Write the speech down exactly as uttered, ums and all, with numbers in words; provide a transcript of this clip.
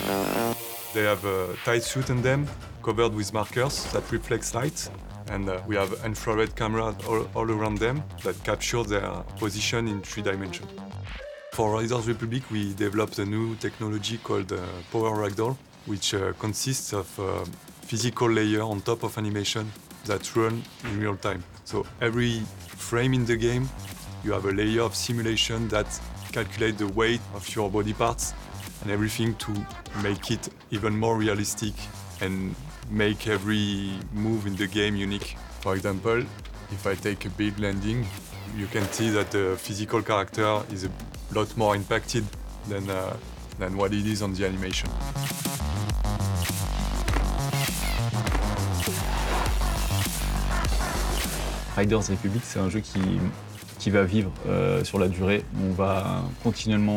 They have a tight suit on them, covered with markers that reflects light, and uh, we have infrared cameras all, all around them that capture their position in three dimensions. For Riders Republic, we developed a new technology called uh, Power Ragdoll, which uh, consists of a physical layer on top of animation that run in real time. So every frame in the game, you have a layer of simulation that calculates the weight of your body parts and everything to make it even more realistic and make every move in the game unique. For example, if I take a big landing, you can see that the physical character is a lot more impacted than, uh, than what it is on the animation. Riders Republic, c'est un jeu qui, qui va vivre euh, sur la durée. On va continuellement